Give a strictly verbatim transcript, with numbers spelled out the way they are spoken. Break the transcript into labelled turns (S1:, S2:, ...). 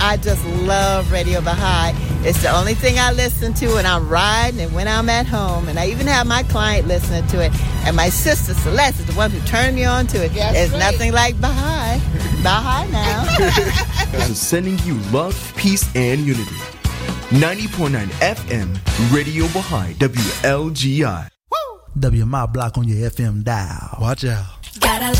S1: I just love Radio Baha'i. It's the only thing I listen to when I'm riding and when I'm at home. And I even have my client listening to it. And my sister, Celeste, is the one who turned me on to it.
S2: That's
S1: There's
S2: right.
S1: nothing like Baha'i. Baha'i now.
S3: So sending you love, peace, and unity. ninety point nine F M, Radio Baha'i, W L G I.
S4: W M I block on your F M dial.
S5: Watch out.
S6: Gotta